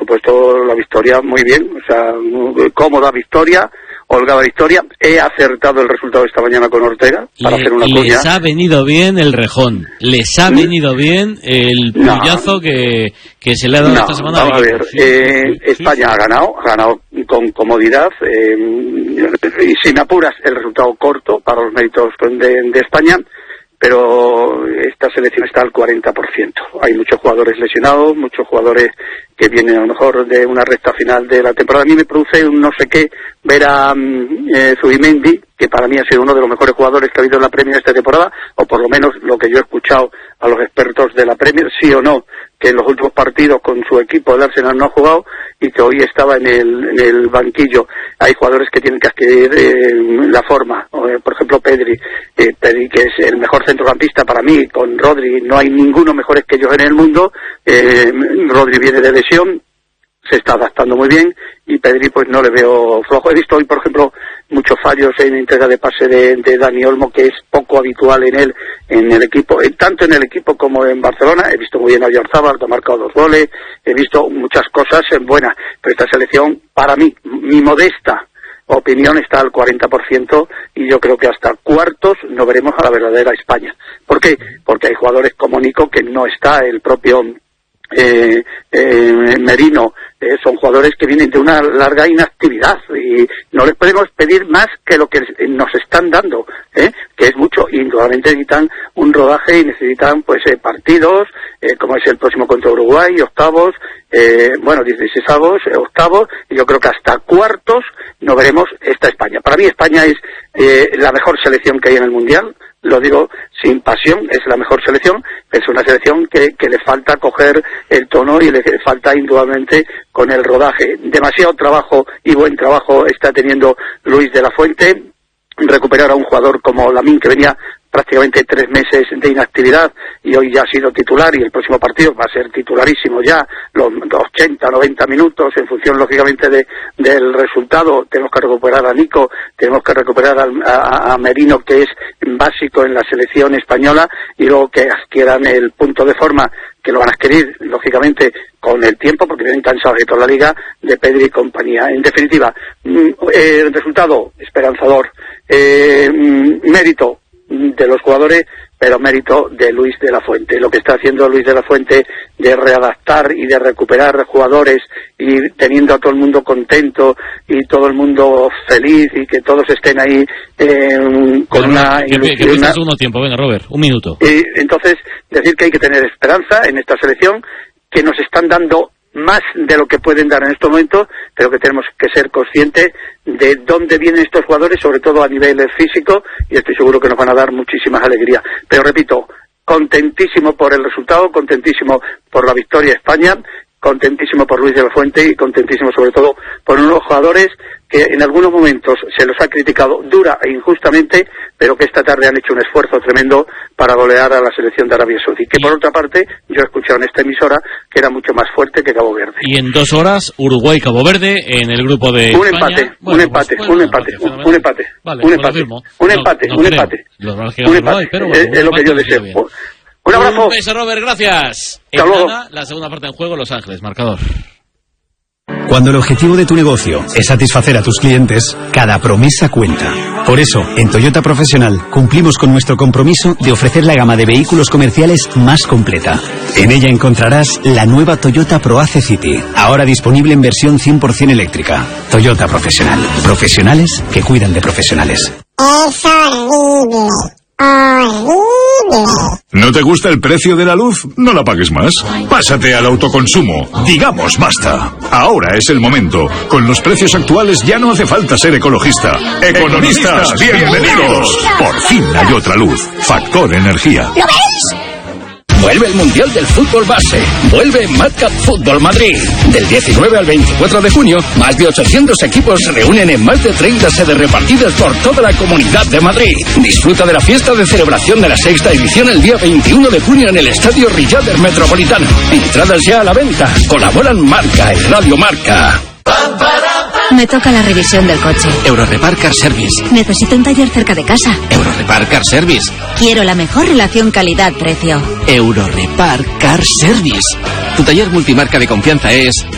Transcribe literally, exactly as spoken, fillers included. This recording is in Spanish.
supuesto, la victoria muy bien, o sea, cómoda victoria, holgada victoria. He acertado el resultado esta mañana con Ortega para Le, hacer una cuña. Les ha venido bien el rejón, les ha venido bien el puyazo no, que, que se le ha dado no, esta semana. Vamos a ver, sí, eh, sí, sí, España sí. ha ganado, ha ganado con comodidad, eh, y sin apuras el resultado corto para los méritos de, de España, pero esta selección está al cuarenta por ciento. Hay muchos jugadores lesionados, muchos jugadores que vienen a lo mejor de una recta final de la temporada. A mí me produce un no sé qué ver a eh, Zubimendi, que para mí ha sido uno de los mejores jugadores que ha habido en la Premier esta temporada, o por lo menos lo que yo he escuchado a los expertos de la Premier, sí o no, que en los últimos partidos con su equipo el Arsenal no ha jugado y que hoy estaba en el, en el banquillo. Hay jugadores que tienen que adquirir eh, la forma, eh, por ejemplo Pedri, eh, Pedri que es el mejor centrocampista para mí, con Rodri no hay ninguno mejores que ellos en el mundo. eh, Rodri viene de lesión, se está adaptando muy bien, y Pedri pues no le veo flojo. He visto hoy, por ejemplo, muchos fallos en entrega de pase de, de Dani Olmo, que es poco habitual en él, en el equipo, eh, tanto en el equipo como en Barcelona. He visto muy bien a Oyarzabal, que ha marcado dos goles, he visto muchas cosas buenas, pero esta selección, para mí, mi modesta opinión, está al cuarenta por ciento, y yo creo que hasta cuartos no veremos a la verdadera España. ¿Por qué? Porque hay jugadores como Nico, que no está, el propio Eh, eh, Merino, eh, son jugadores que vienen de una larga inactividad y no les podemos pedir más que lo que nos están dando, ¿eh? que es mucho, y indudablemente necesitan un rodaje y necesitan pues eh, partidos, eh, como es el próximo contra Uruguay, octavos, eh, bueno, dieciseisavos, eh, octavos, y yo creo que hasta cuartos no veremos esta España. Para mí España es eh, la mejor selección que hay en el Mundial. Lo digo sin pasión, es la mejor selección, es una selección que, que le falta coger el tono y le falta indudablemente con el rodaje. Demasiado trabajo y buen trabajo está teniendo Luis de la Fuente. Recuperar a un jugador como Lamine, que venía prácticamente tres meses de inactividad y hoy ya ha sido titular, y el próximo partido va a ser titularísimo ya, los ochenta, noventa minutos, en función lógicamente de, del resultado. Tenemos que recuperar a Nico, tenemos que recuperar a, a, a Merino, que es básico en la selección española, y luego que adquieran el punto de forma, que lo van a adquirir lógicamente con el tiempo, porque vienen cansados de toda la liga, de Pedri y compañía. En definitiva, eh, el resultado esperanzador, eh, mérito de los jugadores, pero mérito de Luis de la Fuente. Lo que está haciendo Luis de la Fuente de readaptar y de recuperar jugadores, y teniendo a todo el mundo contento y todo el mundo feliz, y que todos estén ahí eh, con Pero, una... Que, que, que una... el segundo tiempo, venga Robert, un minuto. Y entonces, decir que hay que tener esperanza en esta selección, que nos están dando más de lo que pueden dar en estos momentos, pero que tenemos que ser conscientes de dónde vienen estos jugadores, sobre todo a nivel físico, y estoy seguro que nos van a dar muchísimas alegrías. Pero repito, contentísimo por el resultado, contentísimo por la victoria de España, contentísimo por Luis de la Fuente, y contentísimo sobre todo por unos jugadores que en algunos momentos se los ha criticado dura e injustamente, pero que esta tarde han hecho un esfuerzo tremendo para golear a la selección de Arabia Saudí, que por otra parte yo he escuchado en esta emisora que era mucho más fuerte que Cabo Verde. Y en dos horas Uruguay-Cabo Verde en el grupo de un España. empate, bueno, un empate, pues, un bueno, empate, un un empate, vale, un pues empate, mismo. un No, empate, no un creo. empate, Los van a un Uruguay, empate, pero es, bueno, es lo que yo empate deseo. bien. Un abrazo. Un beso, Robert, gracias. Hasta luego. Nada, la segunda parte en juego, Los Ángeles, marcador. Cuando el objetivo de tu negocio es satisfacer a tus clientes, cada promesa cuenta. Por eso, en Toyota Profesional cumplimos con nuestro compromiso de ofrecer la gama de vehículos comerciales más completa. En ella encontrarás la nueva Toyota ProAce City, ahora disponible en versión cien por ciento eléctrica. Toyota Profesional. Profesionales que cuidan de profesionales. Es horrible. Horrible. ¿No te gusta el precio de la luz? No la pagues más. Pásate al autoconsumo. Digamos basta. Ahora es el momento. Con los precios actuales ya no hace falta ser ecologista. ¡Economistas, bienvenidos! Por fin hay otra luz. Factor Energía. ¿Lo veis? Vuelve el Mundial del Fútbol Base. Vuelve Madcap Fútbol Madrid. Del diecinueve al veinticuatro de junio, más de ochocientos equipos se reúnen en más de treinta sedes repartidas por toda la Comunidad de Madrid. Disfruta de la fiesta de celebración de la sexta edición el día veintiuno de junio en el Estadio Riader Metropolitano. Entradas ya a la venta. Colaboran Marca y Radio Marca. Me toca la revisión del coche. Eurorepar Car Service. Necesito un taller cerca de casa. Eurorepar Car Service. Quiero la mejor relación calidad-precio. Eurorepar Car Service. Tu taller multimarca de confianza es